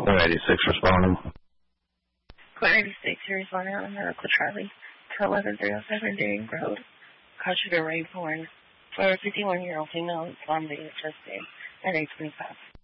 Clear 86 responding. Clear 86, you're responding on Medical Charlie to 11307 Deering Road. Caution to Rayborn for a 51-year-old female Islam day chest day at 8:25.